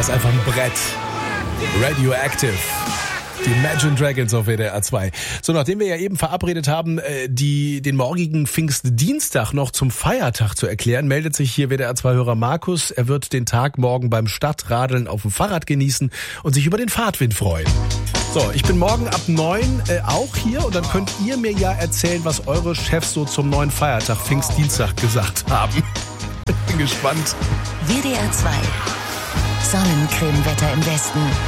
ist einfach ein Brett. Radioactive. Die Imagine Dragons auf WDR 2. So, nachdem wir ja eben verabredet haben, den morgigen Pfingstdienstag noch zum Feiertag zu erklären, meldet sich hier WDR 2-Hörer Markus. Er wird den Tag morgen beim Stadtradeln auf dem Fahrrad genießen und sich über den Fahrtwind freuen. So, ich bin morgen ab 9 auch hier und dann könnt ihr mir ja erzählen, was eure Chefs so zum neuen Feiertag Pfingstdienstag gesagt haben. Ich bin gespannt. WDR 2. Sonnencremewetter im Westen.